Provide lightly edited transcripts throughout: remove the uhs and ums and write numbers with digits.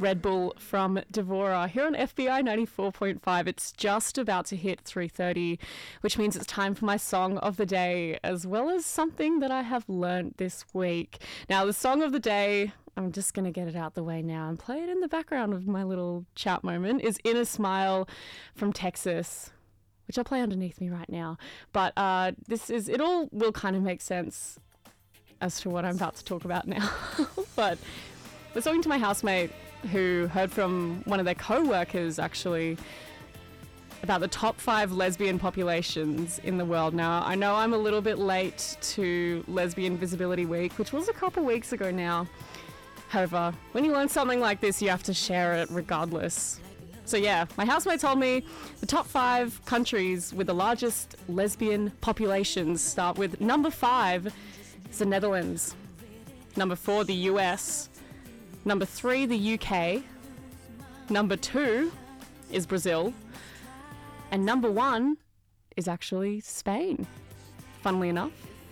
Red Bull from Devora here on FBI 94.5. It's just about to hit 3:30, which means it's time for my song of the day, as well as something that I have learnt this week. Now, the song of the day, I'm just going to get it out the way now and play it in the background of my little chat moment, is Inner Smile from Texas, which I'll play underneath me right now. But it all will kind of make sense as to what I'm about to talk about now. But I was talking to my housemate who heard from one of their co-workers actually about the top 5 lesbian populations in the world. Now, I know I'm a little bit late to Lesbian Visibility Week, which was a couple weeks ago now. However, when you learn something like this, you have to share it regardless. So yeah, my housemate told me the top 5 countries with the largest lesbian populations start with number 5 is the Netherlands, number 4 the US, number 3 the UK, number 2 is Brazil, and number 1 is actually Spain, funnily enough.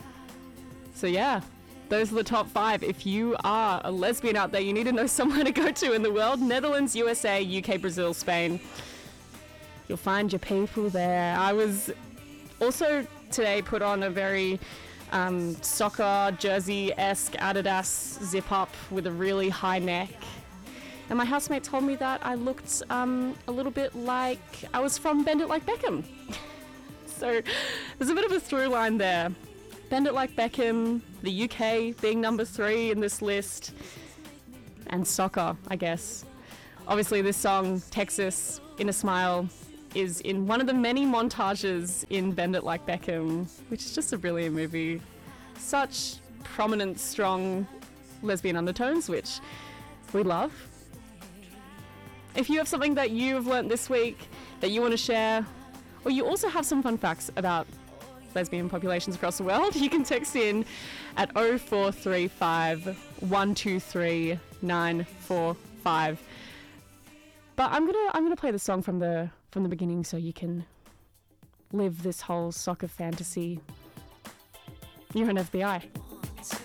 So yeah, those are the top 5. If you are a lesbian out there, you need to know somewhere to go to in the world. Netherlands, USA, UK, Brazil, Spain. You'll find your people there. I was also today put on a very soccer jersey-esque Adidas zip-up with a really high neck. And my housemate told me that I looked a little bit like I was from Bend It Like Beckham. So there's a bit of a through line there. Bend It Like Beckham, the UK being number 3 in this list, and soccer, I guess. Obviously this song, Texas, Inner Smile, is in one of the many montages in Bend It Like Beckham, which is just a brilliant movie. Such prominent, strong lesbian undertones, which we love. If you have something that you've learnt this week that you want to share, or you also have some fun facts about lesbian populations across the world, you can text in at 0435 123 945. But I'm gonna play the song from the beginning so you can live this whole soccer fantasy. You're an FBI.